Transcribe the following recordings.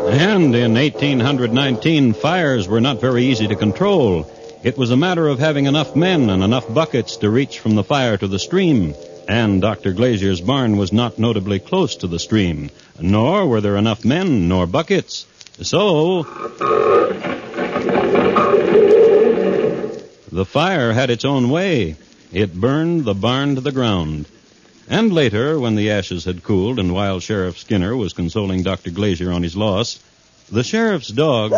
And in 1819, fires were not very easy to control. It was a matter of having enough men and enough buckets to reach from the fire to the stream. And Dr. Glazier's barn was not notably close to the stream, nor were there enough men nor buckets. So the fire had its own way. It burned the barn to the ground. And later, when the ashes had cooled and while Sheriff Skinner was consoling Dr. Glazier on his loss, the sheriff's dog...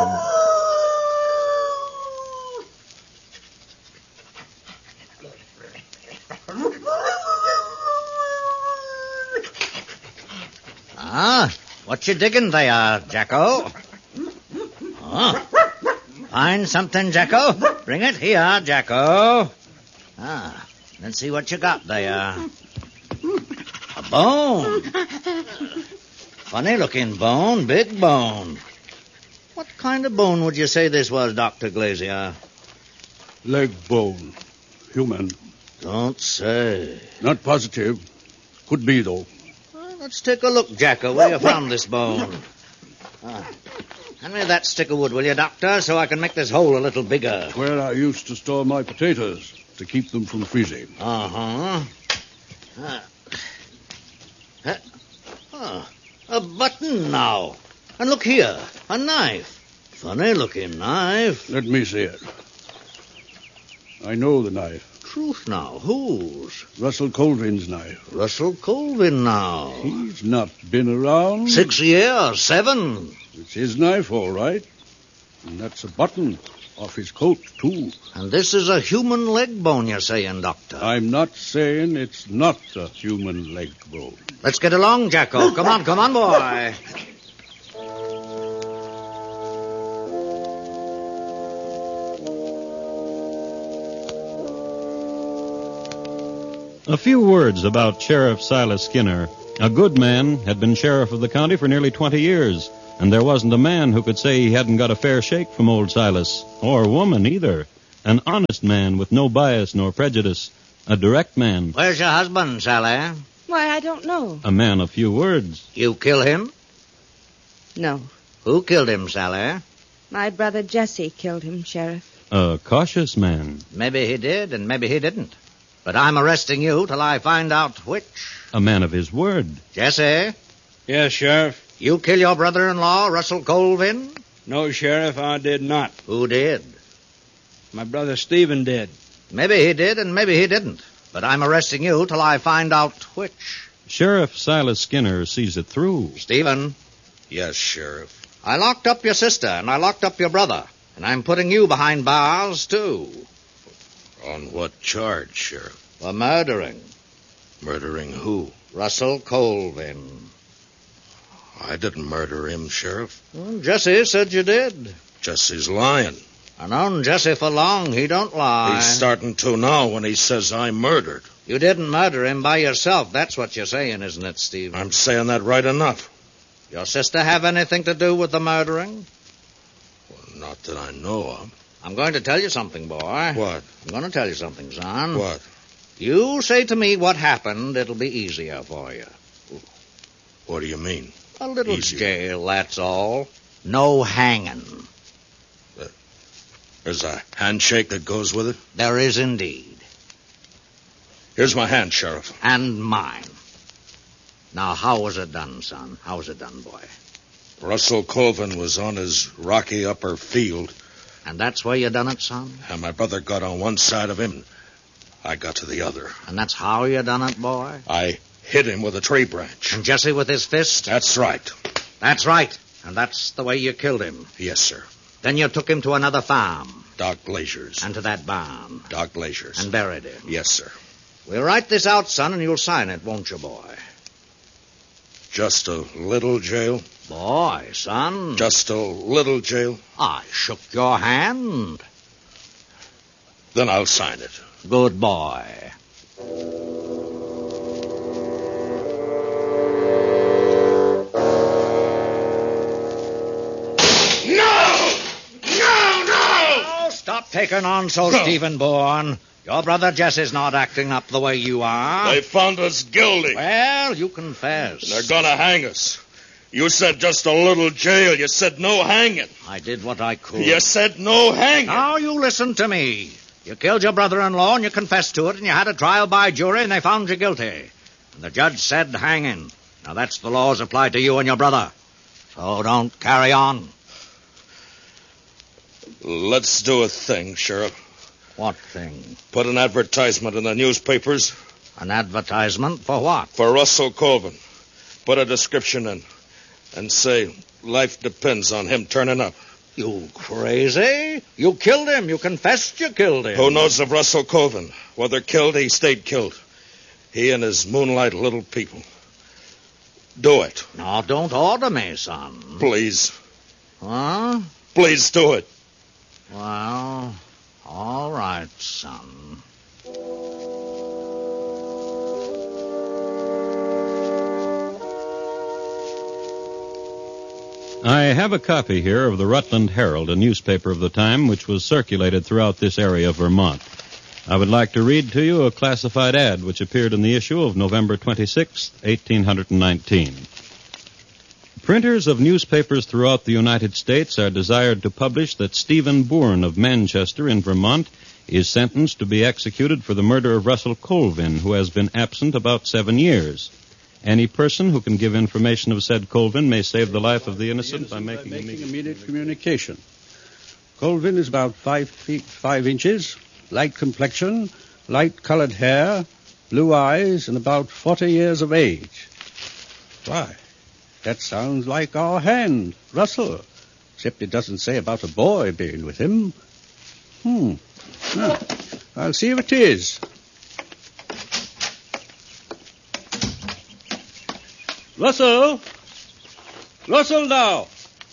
What you digging there, Jacko? Find something, Jacko? Bring it here, Jacko. Let's see what you got there. A bone. Funny-looking bone, big bone. What kind of bone would you say this was, Dr. Glazier? Leg bone. Human. Don't say. Not positive. Could be, though. Let's take a look, Jacko, where you found this bone. Hand me that stick of wood, will you, Doctor, so I can make this hole a little bigger. Where I used to store my potatoes to keep them from freezing. A button now. And look here, a knife. Funny-looking knife. Let me see it. I know the knife. Truth now, whose? Russell Colvin's knife. Russell Colvin now. He's not been around. 6 years, 7. It's his knife, all right. And that's a button off his coat, too. And this is a human leg bone, you're saying, Doctor? I'm not saying it's not a human leg bone. Let's get along, Jacko. Come on, boy. A few words about Sheriff Silas Skinner. A good man, had been sheriff of the county for nearly 20 years, and there wasn't a man who could say he hadn't got a fair shake from old Silas, or woman either. An honest man with no bias nor prejudice. A direct man. Where's your husband, Sally? Why, I don't know. A man of few words. You kill him? No. Who killed him, Sally? My brother Jesse killed him, Sheriff. A cautious man. Maybe he did, and maybe he didn't. But I'm arresting you till I find out which. A man of his word. Jesse? Yes, Sheriff. You kill your brother-in-law, Russell Colvin? No, Sheriff, I did not. Who did? My brother Stephen did. Maybe he did, and maybe he didn't. But I'm arresting you till I find out which. Sheriff Silas Skinner sees it through. Stephen? Yes, Sheriff. I locked up your sister, and I locked up your brother. And I'm putting you behind bars, too. On what charge, Sheriff? For murdering. Murdering who? Russell Colvin. I didn't murder him, Sheriff. Well, Jesse said you did. Jesse's lying. I've known Jesse for long. He don't lie. He's starting to now when he says I murdered. You didn't murder him by yourself. That's what you're saying, isn't it, Steve? I'm saying that right enough. Your sister have anything to do with the murdering? Well, not that I know of. I'm going to tell you something, boy. What? I'm going to tell you something, son. What? You say to me what happened, it'll be easier for you. What do you mean? A little Easier? jail, that's all. No hanging. There's a handshake that goes with it? There is indeed. Here's my hand, Sheriff. And mine. Now, how was it done, son? How was it done, boy? Russell Colvin was on his rocky upper field. And that's where you done it, son? And my brother got on one side of him. I got to the other. And that's how you done it, boy? I hit him with a tree branch. And Jesse with his fist? That's right. That's right. And that's the way you killed him. Yes, sir. Then you took him to another farm. Doc Glazier's. And to that barn. Doc Glazier's. And buried him. Yes, sir. We'll write this out, son, and you'll sign it, won't you, boy? Just a little jail? Boy, son. Just a little jail? I shook your hand. Then I'll sign it. Good boy. No! Stop taking on so, Stephen Bourne. Your brother Jesse's not acting up the way you are. They found us guilty. Well, you confess. They're going to hang us. You said just a little jail. You said no hanging. I did what I could. You said no hanging. Now you listen to me. You killed your brother-in-law and you confessed to it and you had a trial by jury and they found you guilty. And the judge said hanging. Now that's the laws applied to you and your brother. So don't carry on. Let's do a thing, Sheriff. What thing? Put an advertisement in the newspapers. An advertisement for what? For Russell Colvin. Put a description in. And say, life depends on him turning up. You crazy? You killed him. You confessed you killed him. Who knows of Russell Colvin? Whether killed, he stayed killed. He and his moonlight little people. Do it. No, don't order me, son. Please. Huh? Please do it. Well, all right, son. I have a copy here of the Rutland Herald, a newspaper of the time which was circulated throughout this area of Vermont. I would like to read to you a classified ad which appeared in the issue of November 26, 1819. Printers of newspapers throughout the United States are desired to publish that Stephen Bourne of Manchester in Vermont is sentenced to be executed for the murder of Russell Colvin, who has been absent about 7 years. Any person who can give information of said Colvin may save the life of the innocent by making immediate communication. Colvin is about 5 feet 5 inches, light complexion, light-colored hair, blue eyes, and about 40 years of age. Why, that sounds like our hand, Russell, except it doesn't say about a boy being with him. I'll see if it is. Russell! Russell, now!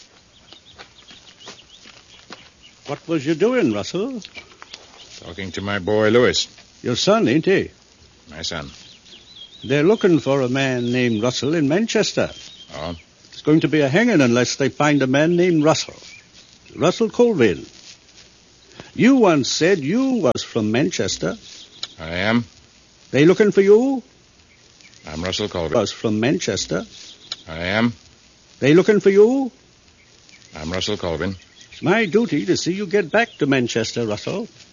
What was you doing, Russell? Talking to my boy, Louis. Your son, ain't he? My son. They're looking for a man named Russell in Manchester. Oh? It's going to be a hanging unless they find a man named Russell. Russell Colvin. You once said you was from Manchester. I am. They looking for you? I'm Russell Colvin. Was from Manchester. I am. They looking for you? I'm Russell Colvin. It's my duty to see you get back to Manchester, Russell.